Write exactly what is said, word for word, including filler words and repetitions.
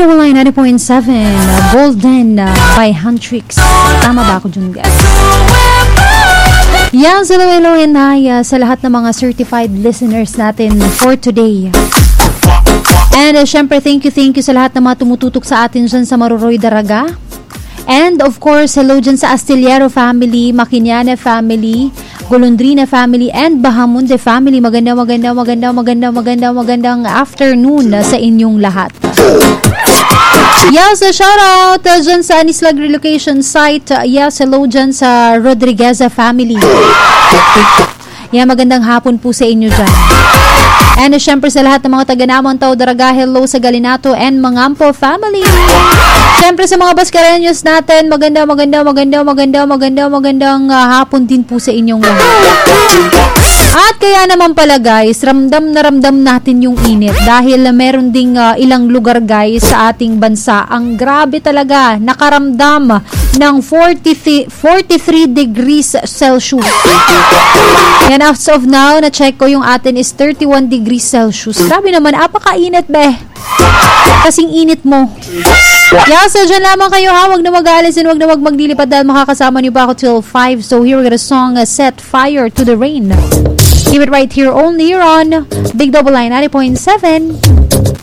Double Line ninety point seven, Golden uh, by Huntrix. Tama ba ako dyan, guys? Yan, hello, hello, and hi uh, sa lahat ng mga certified listeners natin for today. And uh, syempre, thank you, thank you sa lahat ng mga tumututok sa atin dyan sa Maruroy Daraga. And of course, hello dyan sa Astillero family, Maquiniana family, Golondrina family, and Bahamonde family. Maganda, maganda, maganda, maganda, maganda, magandang afternoon uh, sa inyong lahat. Yes, uh, shout out uh, dyan sa Anislag Relocation Site. Uh, yes, hello dyan sa Rodrigueza family. Yeah, magandang hapon po sa inyo dyan. And uh, syempre sa lahat ng mga taga-Namang Tao Daraga, hello sa Galinato and Mangampo family. Syempre sa mga Bascareños natin, maganda, maganda, maganda, maganda, maganda, magandang uh, hapon din po sa inyong lahat. At kaya naman pala guys, ramdam na ramdam natin yung init dahil meron ding uh, ilang lugar guys sa ating bansa. Ang grabe talaga, nakaramdam ng forty-three degrees Celsius. Yan, as of now, na-check ko yung atin is thirty-one degrees Celsius. Grabe naman, apakainit be. Kasing init mo. Yeah, so dyan lamang kayo ha, wag na mag-aalis and wag na wag maglilipad dahil makakasama niyo pa ako till five. So here we got a song, uh, Set Fire to the Rain. Keep it right here only here on Big Double Line ninety point seven.